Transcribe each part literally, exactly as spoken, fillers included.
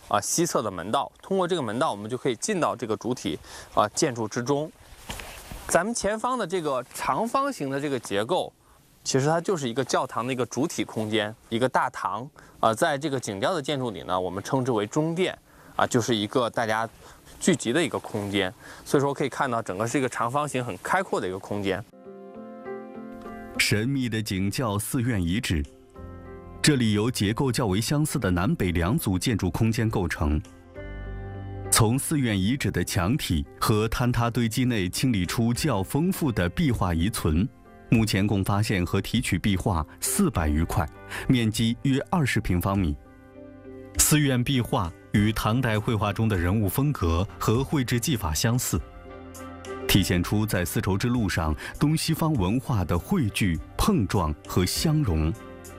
啊西侧的门道。通过这个门道，我们就可以进到这个主体啊建筑之中。咱们前方的这个长方形的这个结构，其实它就是一个教堂的一个主体空间，一个大堂啊。在这个景雕的建筑里呢，我们称之为中殿啊，就是一个大家聚集的一个空间。所以说可以看到，整个是一个长方形很开阔的一个空间。 神秘的景教寺院遗址，这里由结构较为相似的南北两组建筑空间构成。从寺院遗址的墙体和坍塌堆积内清理出较丰富的壁画遗存，目前共发现和提取壁画四百余块，面积约二十平方米。寺院壁画与唐代绘画中的人物风格和绘制技法相似，体现出在丝绸之路上东西方文化的汇聚、碰撞和相融。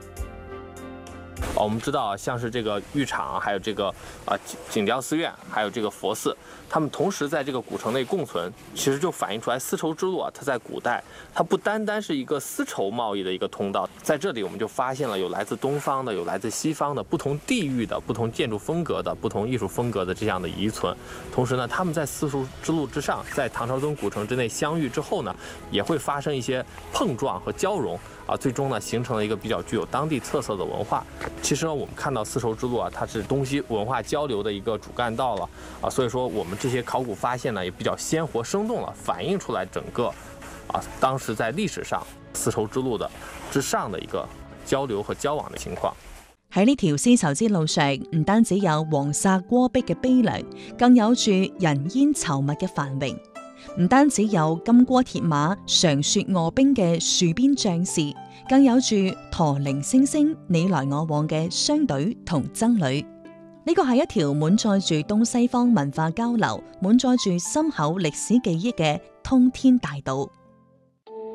我们知道，像是这个浴场，还有这个啊景雕寺院，还有这个佛寺，它们同时在这个古城内共存，其实就反映出来丝绸之路啊，它在古代它不单单是一个丝绸贸易的一个通道，在这里我们就发现了有来自东方的，有来自西方的，不同地域的、不同建筑风格的、不同艺术风格的这样的遗存。同时呢，他们在丝绸之路之上，在唐朝宗古城之内相遇之后呢，也会发生一些碰撞和交融啊，最终呢形成了一个比较具有当地特色的文化。其实呢，我们看到丝绸之路啊，它是东西文化交流的一个主干道了啊，所以说我们这些考古发现呢，也比較鮮活生動了，反映出來整個啊當時在歷史上絲綢之路的之上的一個交流和交往的情況。 喺呢條絲綢之路上，唔單止有黃沙戈壁嘅悲涼，更有住人煙稠密嘅繁榮。唔單止有金戈鐵馬、長雪卧冰嘅戍邊將士，更有住駝鈴聲聲、你來我往嘅商隊同僧侶。呢個係一條滿載住東西方文化交流、滿載住深厚歷史記憶嘅通天大道。